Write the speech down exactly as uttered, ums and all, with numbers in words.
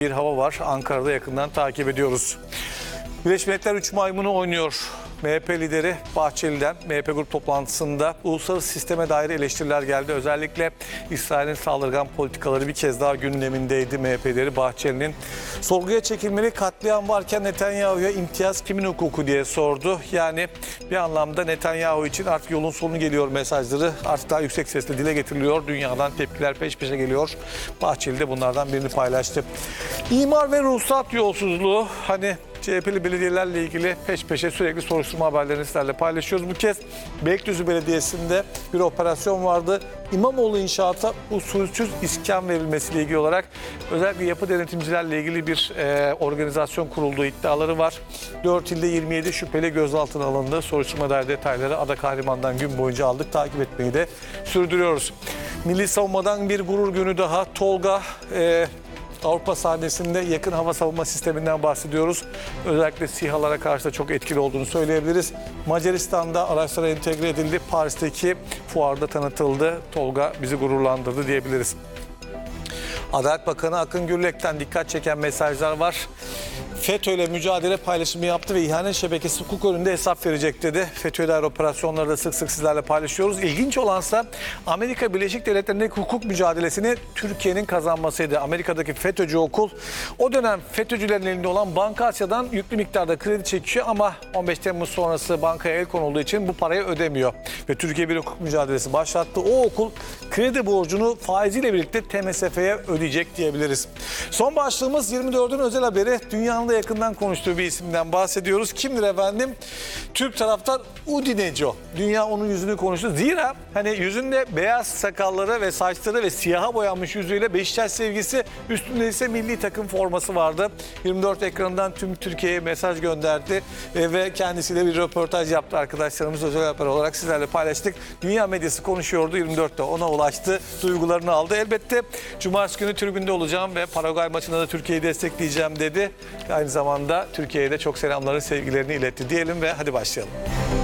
Bir hava var. Ankara'da yakından takip ediyoruz. Birleşmiş Milletler üç maymunu oynuyor. M H P lideri Bahçeli'den M H P grup toplantısında uluslararası sisteme dair eleştiriler geldi. Özellikle İsrail'in saldırgan politikaları bir kez daha gündemindeydi M H P lideri Bahçeli'nin. Sorguya çekilmeli katliam varken Netanyahu'ya imtiyaz kimin hukuku diye sordu. Yani bir anlamda Netanyahu için artık yolun sonu geliyor mesajları artık daha yüksek sesle dile getiriliyor. Dünyadan tepkiler peş peşe geliyor. Bahçeli de bunlardan birini paylaştı. İmar ve ruhsat yolsuzluğu, hani C H P'li belediyelerle ilgili peş peşe sürekli soruşturma haberlerini sizlerle paylaşıyoruz. Bu kez Beylikdüzü Belediyesi'nde bir operasyon vardı. İmamoğlu inşaata usulsüz iskan verilmesiyle ilgili olarak özellikle yapı denetimcilerle ilgili bir e, organizasyon kurulduğu iddiaları var. dört ilde yirmi yedi şüpheli gözaltına alındı. Soruşturma dair detayları Ada Kahraman'dan gün boyunca aldık. Takip etmeyi de sürdürüyoruz. Milli Savunma'dan bir gurur günü daha. Tolga e, Avrupa sahnesinde yakın hava savunma sisteminden bahsediyoruz. Özellikle SİHA'lara karşı da çok etkili olduğunu söyleyebiliriz. Macaristan'da araçlara entegre edildi. Paris'teki fuarda tanıtıldı. Tolga bizi gururlandırdı diyebiliriz. Adalet Bakanı Akın Gürlek'ten dikkat çeken mesajlar var. FETÖ'yle mücadele paylaşımı yaptı ve ihanet şebekesi hukuk önünde hesap verecek dedi. FETÖ'ye dair operasyonları da sık sık sizlerle paylaşıyoruz. İlginç olansa Amerika Birleşik Devletleri'ndeki hukuk mücadelesini Türkiye'nin kazanmasıydı. Amerika'daki FETÖ'cü okul o dönem FETÖ'cülerin elinde olan Banka Asya'dan yüklü miktarda kredi çekiyor ama on beş Temmuz sonrası bankaya el konulduğu için bu parayı ödemiyor. Ve Türkiye bir hukuk mücadelesi başlattı. O okul kredi borcunu faiziyle birlikte T M S F'ye ödeyecek diyebiliriz. Son başlığımız yirmi dördün özel haberi. Dünyanın yakından konuştuğu bir isimden bahsediyoruz. Kimdir efendim? Türk taraftar Udi Neco. Dünya onun yüzünü konuştu. Zira hani yüzünde beyaz sakalları ve saçları ve siyaha boyanmış yüzüyle Beşiktaş sevgisi, üstünde ise milli takım forması vardı. yirmi dört ekranından tüm Türkiye'ye mesaj gönderdi e, ve kendisiyle bir röportaj yaptı. Arkadaşlarımız özel haber olarak sizlerle paylaştık. Dünya medyası konuşuyordu. yirmi dörtte ona ulaştı. Duygularını aldı. Elbette cumartesi günü tribünde olacağım ve Paraguay maçında da Türkiye'yi destekleyeceğim dedi. Aynı zamanda Türkiye'ye de çok selamları, sevgilerini iletti diyelim ve hadi başlayalım.